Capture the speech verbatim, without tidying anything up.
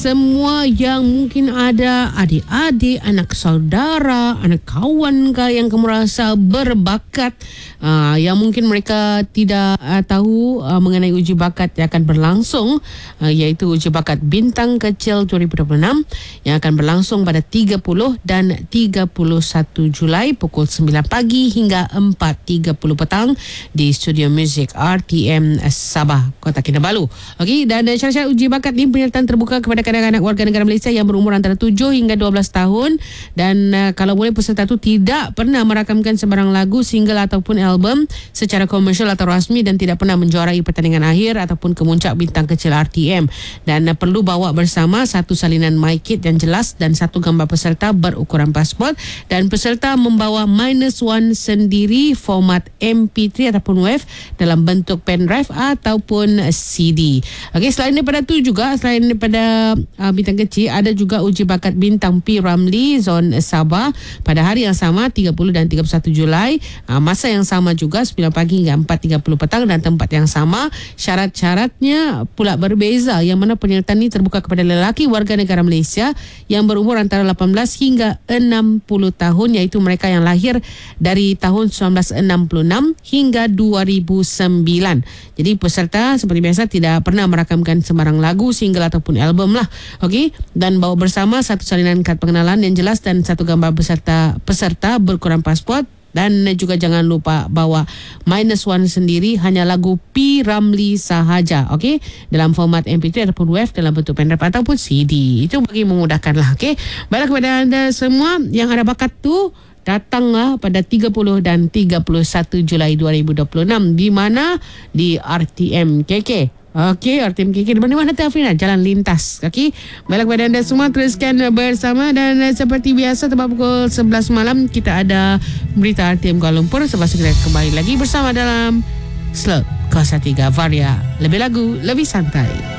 semua yang mungkin ada adik-adik, anak saudara, anak kawan ke yang kamu rasa berbakat, uh, yang mungkin mereka tidak uh, tahu uh, mengenai uji bakat yang akan berlangsung, uh, iaitu uji bakat Bintang Kecil dua ribu dua puluh enam yang akan berlangsung pada tiga puluh dan tiga puluh satu Julai pukul sembilan pagi hingga empat tiga puluh petang di Studio Muzik R T M Sabah, Kota Kinabalu. Okey, dan syarat-syarat uji bakat ni penyertaan terbuka kepada kanak-kanak warga negara Malaysia yang berumur antara tujuh hingga dua belas tahun, dan uh, kalau boleh peserta tu tidak pernah merakamkan sebarang lagu, single ataupun album secara komersial atau rasmi dan tidak pernah menjuarai pertandingan akhir ataupun kemuncak Bintang Kecil R T M, dan uh, perlu bawa bersama satu salinan mic kit yang jelas dan satu gambar peserta berukuran pasport, dan peserta membawa minus one sendiri format M P three ataupun WAV dalam bentuk pen drive ataupun C D. Okey, selain daripada tu juga, selain daripada uh, Bintang Kecil, ada juga uji bakat Bintang P. Ramlee Zon Sabah pada hari yang sama tiga puluh dan tiga puluh satu Julai, uh, masa yang sama juga sembilan pagi hingga empat tiga puluh petang dan tempat yang sama. Syarat-syaratnya pula berbeza, yang mana penyertaan ini terbuka kepada lelaki warga negara Malaysia yang berumur antara lapan belas hingga enam puluh tahun, iaitu mereka yang lahir dari tahun seribu sembilan ratus enam puluh enam hingga dua ribu sembilan. Jadi peserta seperti biasa tidak pernah merakamkan sembarang lagu, single ataupun album lah. Okey, dan bawa bersama satu salinan kad pengenalan yang jelas dan satu gambar peserta peserta berukuran pasport, dan juga jangan lupa bawa minus one sendiri, hanya lagu P. Ramlee sahaja. Okey, dalam format M P three ataupun WAV dalam bentuk pendrive ataupun C D. Itu bagi memudahkan lah. Okey, baiklah kepada anda semua yang ada bakat tu, datanglah pada tiga puluh dan tiga puluh satu Julai dua ribu dua puluh enam di mana? Di R T M K K. Okey, R T M K K di mana-mana tu Afrina, jalan lintas. Okey, baiklah kepada anda semua, teruskan bersama, dan seperti biasa tepat pukul sebelas malam kita ada berita R T M Kuala Lumpur. Sebab kita kembali lagi bersama dalam Slot Kosa tiga Varia, lebih lagu, lebih santai.